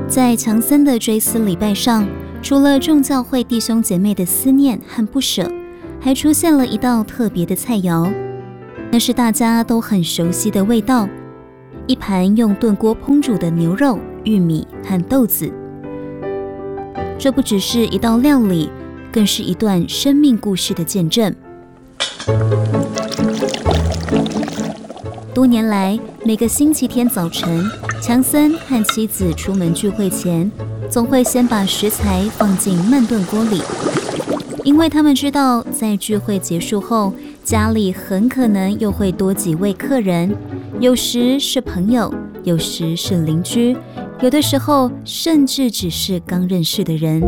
在强森的追思礼拜上，除了众教会弟兄姐妹的思念和不舍，还出现了一道特别的菜肴，那是大家都很熟悉的味道，一盘用炖锅烹煮的牛肉、玉米和豆子。这不只是一道料理，更是一段生命故事的见证。多年来，每个星期天早晨，强森和妻子出门聚会前，总会先把食材放进慢炖锅里，因为他们知道，在聚会结束后，家里很可能又会多几位客人，有时是朋友，有时是邻居，有的时候甚至只是刚认识的人。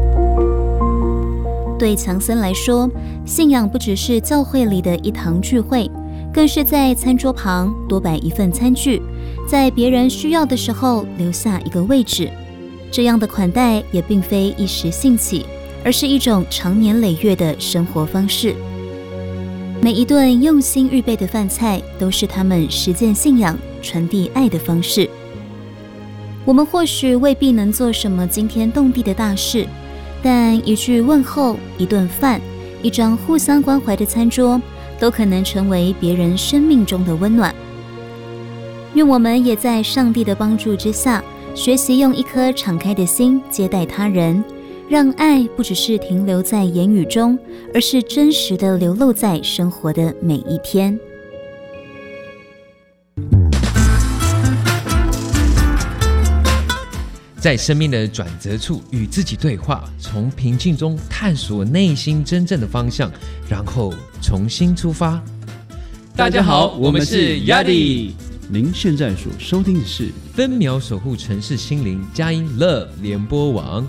对强森来说，信仰不只是教会里的一堂聚会，更是在餐桌旁多摆一份餐具，在别人需要的时候留下一个位置。这样的款待也并非一时兴起，而是一种长年累月的生活方式。每一顿用心预备的饭菜，都是他们实践信仰、传递爱的方式。我们或许未必能做什么惊天动地的大事，但一句问候、一顿饭、一张互相关怀的餐桌，都可能成为别人生命中的温暖。愿我们也在上帝的帮助之下，学习用一颗敞开的心接待他人，让爱不只是停留在言语中，而是真实的流露在生活的每一天。 在生命的转折处与自己对话，从平静中探索内心真正的方向，然后重新出发。大家好，我们是 Yadi。 您现在所收听的是分秒守护城市心灵佳音 Love 联播网。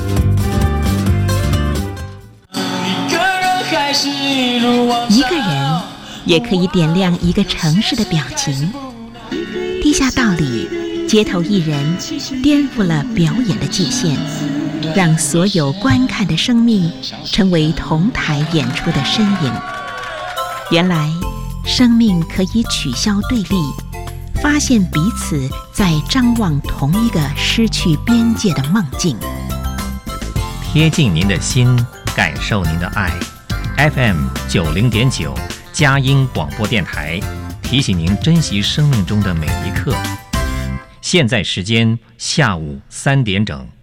一个人也可以点亮一个城市的表情。地下道里，街头艺人颠覆了表演的界限，让所有观看的生命成为同台演出的身影。原来，生命可以取消对立，发现彼此在张望同一个失去边界的梦境。 贴近您的心，感受您的爱。FM 90.9佳音广播电台提醒您珍惜生命中的每一刻。现在时间下午3点整。